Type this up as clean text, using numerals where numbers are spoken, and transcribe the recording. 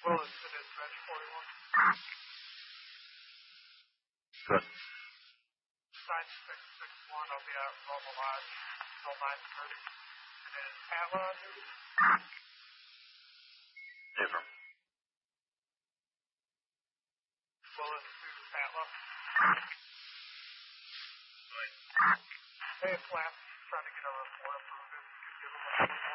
Willis, it is Reg 41. Good. Sign 661, I'll be at Roma Lodge until 9:30. It is Atla News. Different. Willis to Atla. Hey, Flash, trying to get a report approved. If you could give him a